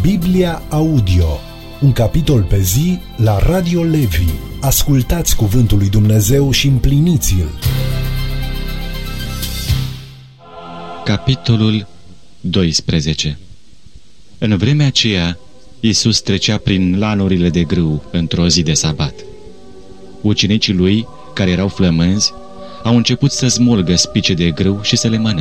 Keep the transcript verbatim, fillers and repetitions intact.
Biblia Audio, un capitol pe zi la Radio Levi. Ascultați cuvântul lui Dumnezeu și împliniți-l. Capitolul doisprezece. În vremea aceea, Iisus trecea prin lanurile de grâu într-o zi de sabat. Ucenicii lui, care erau flămânzi, au început să smulgă spice de grâu și să le mănânce.